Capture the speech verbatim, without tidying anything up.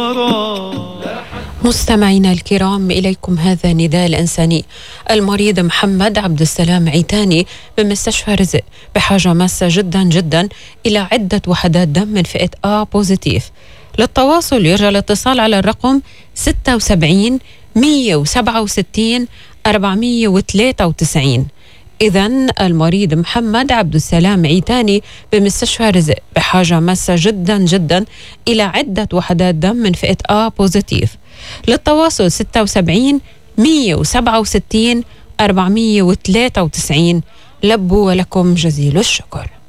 مستمعينا الكرام، إليكم هذا نداء الإنساني. المريض محمد عبد السلام عيتاني بمستشفى رزق بحاجة ماسة جدا جدا إلى عدة وحدات دم من فئة A بوزيتيف. للتواصل يرجى الاتصال على الرقم ستة وسبعين مية وسبعة وستين أربعمية وثلاثة وتسعين. إذن المريض محمد عبد السلام عيتاني بمستشفى رزق بحاجة ماسة جدا جدا إلى عدة وحدات دم من فئة A بوزيتيف. للتواصل ستة وسبعين مية وسبعة وستين أربعمية وثلاثة وتسعين. لبوا ولكم جزيل الشكر.